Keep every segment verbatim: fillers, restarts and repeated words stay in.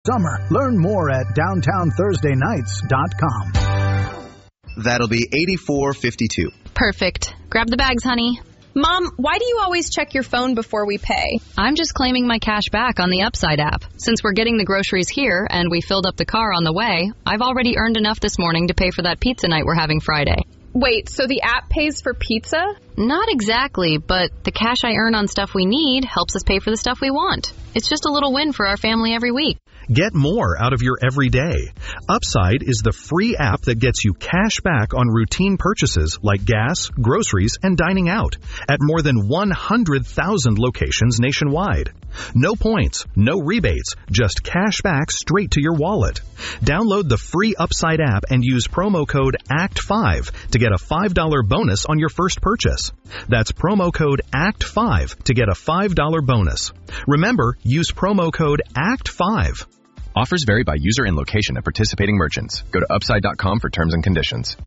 Summer. Learn more at downtown thursday nights dot com. That'll be eighty-four fifty-two. Perfect. Grab the bags, honey. Mom, why do you always check your phone before we pay? I'm just claiming my cash back on the Upside app. Since we're getting the groceries here and we filled up the car on the way, I've already earned enough this morning to pay for that pizza night we're having Friday. Wait, so the app pays for pizza? Not exactly, but the cash I earn on stuff we need helps us pay for the stuff we want. It's just a little win for our family every week. Get more out of your everyday. Upside is the free app that gets you cash back on routine purchases like gas, groceries, and dining out at more than one hundred thousand locations nationwide. No points, no rebates, just cash back straight to your wallet. Download the free Upside app and use promo code A C T five to get a five dollars bonus on your first purchase. That's promo code A C T five to get a five dollars bonus. Remember, use promo code A C T five. Offers vary by user and location at participating merchants. Go to upside dot com for terms and conditions.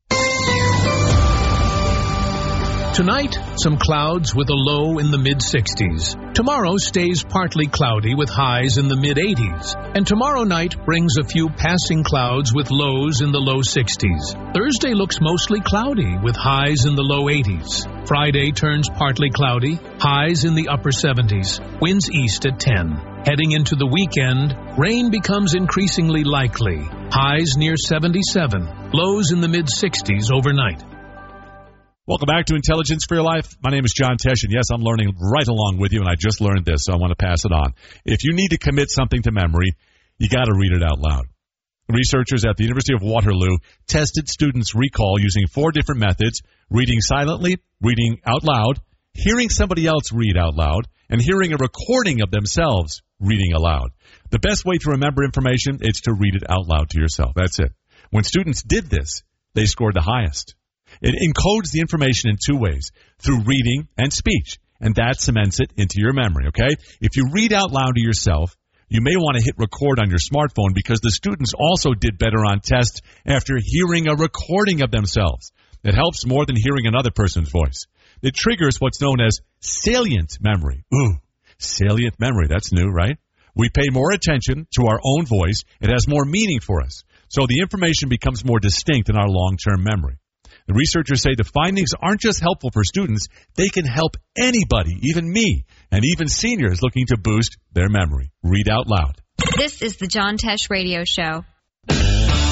Tonight, some clouds with a low in the mid sixties. Tomorrow stays partly cloudy with highs in the mid eighties. And tomorrow night brings a few passing clouds with lows in the low sixties. Thursday looks mostly cloudy with highs in the low eighties. Friday turns partly cloudy, highs in the upper seventies, winds east at ten. Heading into the weekend, rain becomes increasingly likely. Highs near seventy-seven, lows in the mid sixties overnight. Welcome back to Intelligence for Your Life. My name is John Tesh, and yes, I'm learning right along with you, and I just learned this, so I want to pass it on. If you need to commit something to memory, you got to read it out loud. Researchers at the University of Waterloo tested students' recall using four different methods: reading silently, reading out loud, hearing somebody else read out loud, and hearing a recording of themselves reading aloud. The best way to remember information is to read it out loud to yourself. That's it. When students did this, they scored the highest. It encodes the information in two ways, through reading and speech, and that cements it into your memory, okay? If you read out loud to yourself, you may want to hit record on your smartphone because the students also did better on tests after hearing a recording of themselves. It helps more than hearing another person's voice. It triggers what's known as salient memory. Ooh, salient memory, that's new, right? We pay more attention to our own voice. It has more meaning for us. So the information becomes more distinct in our long-term memory. The researchers say the findings aren't just helpful for students, they can help anybody, even me, and even seniors looking to boost their memory. Read out loud. This is the John Tesh Radio Show.